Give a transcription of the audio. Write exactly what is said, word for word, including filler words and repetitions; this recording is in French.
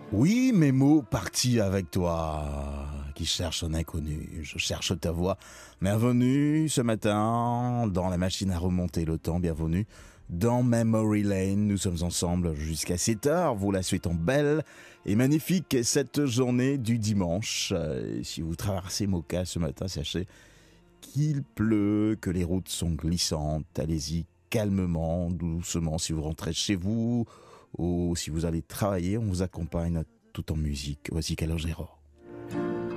Oui, mes mots partis avec toi, qui cherche un inconnu. Je cherche ta voix. Bienvenue ce matin dans la machine à remonter le temps. Bienvenue dans Memory Lane. Nous sommes ensemble jusqu'à sept heures. Vous la souhaitons belle et magnifique cette journée du dimanche. Et si vous traversez Moka ce matin, sachez qu'il pleut, que les routes sont glissantes. Allez-y calmement, doucement. Si vous rentrez chez vous ou si vous allez travailler, on vous accompagne tout en musique. Voici Calogero.